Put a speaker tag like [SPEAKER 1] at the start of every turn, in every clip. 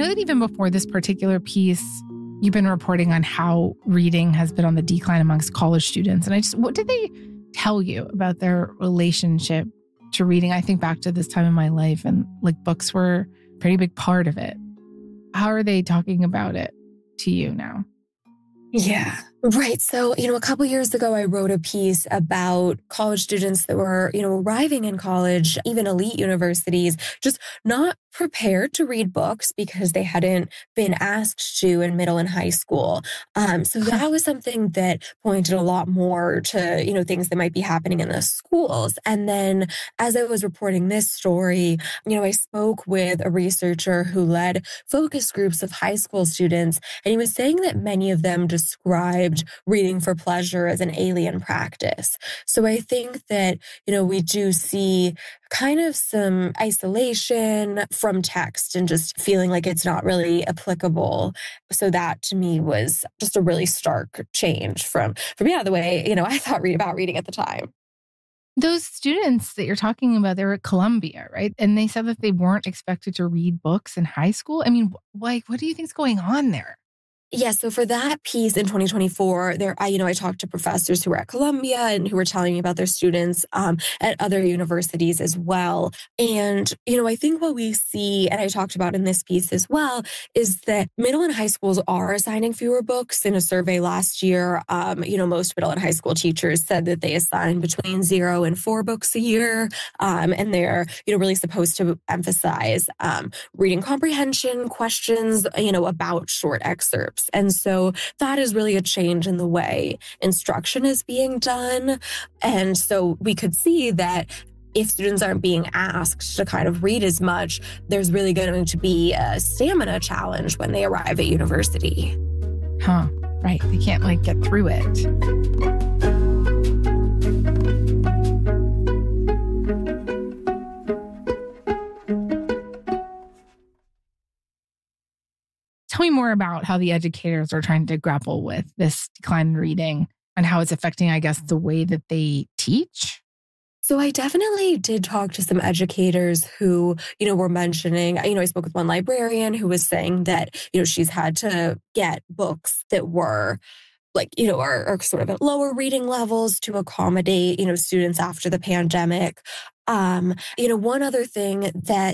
[SPEAKER 1] know that even before this particular piece, you've been reporting on how reading has been on the decline amongst college students. And what did they tell you about their relationship to reading? I think back to this time in my life and like books were a pretty big part of it. How are they talking about it to you now?
[SPEAKER 2] Yeah, right. So, a couple years ago, I wrote a piece about college students that were, arriving in college, even elite universities, just not prepared to read books because they hadn't been asked to in middle and high school. So that was something that pointed a lot more to, things that might be happening in the schools. And then as I was reporting this story, I spoke with a researcher who led focus groups of high school students, and he was saying that many of them described reading for pleasure as an alien practice. So I think that, we do see kind of some isolation from text and just feeling like it's not really applicable. So that to me was just a really stark change from the way, I thought about reading at the time.
[SPEAKER 1] Those students that you're talking about, they were at Columbia, right? And they said that they weren't expected to read books in high school. I mean, like, what do you think's going on there?
[SPEAKER 2] Yeah, so for that piece in 2024, I talked to professors who were at Columbia and who were telling me about their students at other universities as well. And, I think what we see, and I talked about in this piece as well, is that middle and high schools are assigning fewer books. In a survey last year, most middle and high school teachers said that they assign between 0 and 4 books a year. And they're, really supposed to emphasize reading comprehension questions, about short excerpts. And so that is really a change in the way instruction is being done. And so we could see that if students aren't being asked to kind of read as much, there's really going to be a stamina challenge when they arrive at university.
[SPEAKER 1] Huh, right. They can't get through it. Tell me more about how the educators are trying to grapple with this decline in reading and how it's affecting, I guess, the way that they teach.
[SPEAKER 2] So I definitely did talk to some educators who, were mentioning, I spoke with one librarian who was saying that, she's had to get books that were are sort of at lower reading levels to accommodate, students after the pandemic. One other thing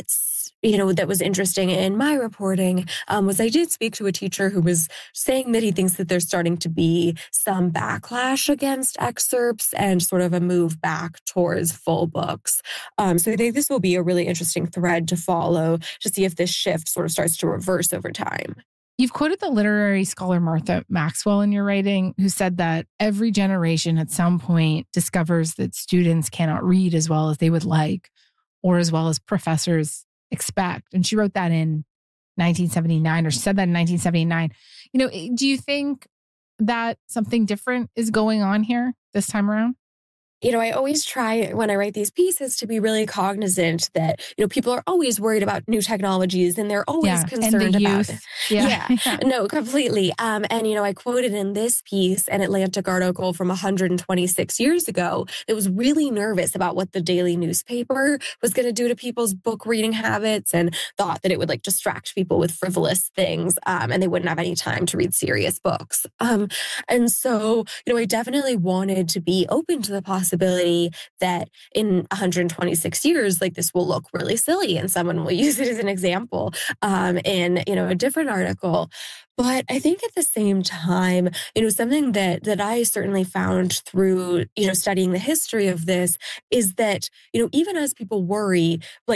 [SPEAKER 2] that was interesting in my reporting was I did speak to a teacher who was saying that he thinks that there's starting to be some backlash against excerpts and sort of a move back towards full books. So I think this will be a really interesting thread to follow to see if this shift sort of starts to reverse over time.
[SPEAKER 1] You've quoted the literary scholar Martha Maxwell in your writing, who said that every generation at some point discovers that students cannot read as well as they would like or as well as professors expect. And she wrote that in 1979, or she said that in 1979. Do you think that something different is going on here this time around?
[SPEAKER 2] I always try when I write these pieces to be really cognizant that, people are always worried about new technologies and they're always concerned about it. Yeah. No, completely. And, I quoted in this piece an Atlantic article from 126 years ago that was really nervous about what the daily newspaper was going to do to people's book reading habits and thought that it would distract people with frivolous things and they wouldn't have any time to read serious books. And so, I definitely wanted to be open to the possibility that in 126 years, this will look really silly and someone will use it as an example in, a different article. But I think at the same time, something that I certainly found through, studying the history of this is that, even as people worry,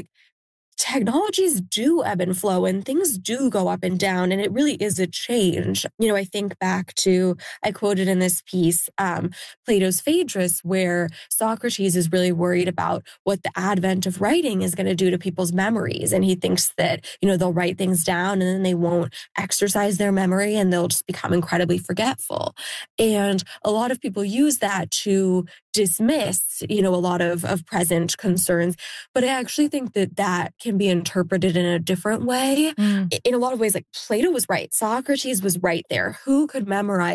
[SPEAKER 2] technologies do ebb and flow and things do go up and down, and it really is a change. I think back to, I quoted in this piece, Plato's Phaedrus, where Socrates is really worried about what the advent of writing is going to do to people's memories. And he thinks that, they'll write things down and then they won't exercise their memory and they'll just become incredibly forgetful. And a lot of people use that to dismiss, a lot of present concerns. But I actually think that can be interpreted in a different way. In a lot of ways, Plato was right. Socrates was right there. Who could memorize